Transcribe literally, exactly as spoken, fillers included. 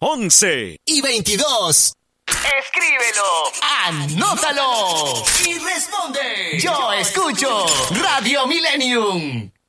once y veintidós. Escríbelo, anótalo y responde. Yo escucho Radio Millennium.